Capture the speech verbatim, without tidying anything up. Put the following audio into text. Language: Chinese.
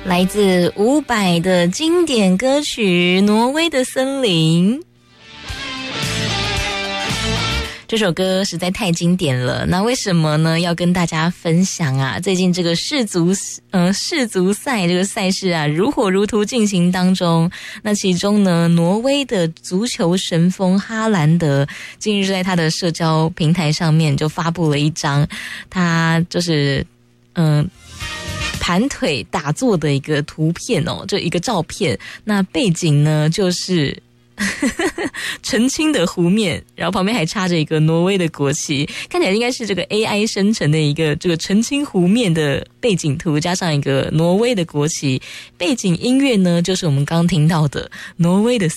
来自伍佰的经典歌曲《挪威的森林》。这首歌实在太经典了，那为什么呢？要跟大家分享啊！最近这个世足呃世足赛这个赛事啊，如火如荼进行当中。那其中呢，挪威的足球神锋哈兰德近日在他的社交平台上面就发布了一张，他就是嗯。呃盘腿打坐的一个图片哦，就一个照片。那背景呢，就是澄清的湖面，然后旁边还插着一个挪威的国旗，看起来应该是这个 A I 生成的一个这个澄清湖面的背景图，加上一个挪威的国旗。背景音乐呢，就是我们刚听到的挪威的